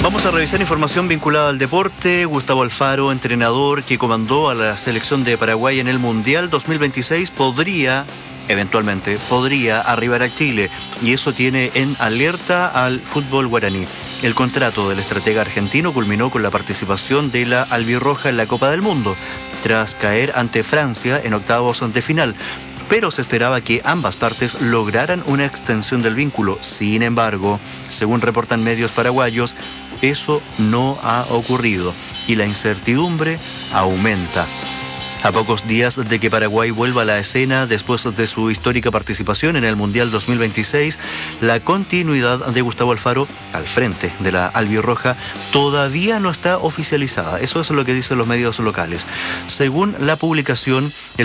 Vamos a revisar información vinculada al deporte. Gustavo Alfaro, entrenador que comandó a la selección de Paraguay en el Mundial 2026, eventualmente podría arribar a Chile, y eso tiene en alerta al fútbol guaraní. El contrato del estratega argentino culminó con la participación de la albirroja en la Copa del Mundo, tras caer ante Francia en octavos de final. Pero se esperaba que ambas partes lograran una extensión del vínculo. Sin embargo, según reportan medios paraguayos, eso no ha ocurrido y la incertidumbre aumenta. A pocos días de que Paraguay vuelva a la escena después de su histórica participación en el Mundial 2026, la continuidad de Gustavo Alfaro al frente de la albirroja todavía no está oficializada. Eso es lo que dicen los medios locales. Según la publicación,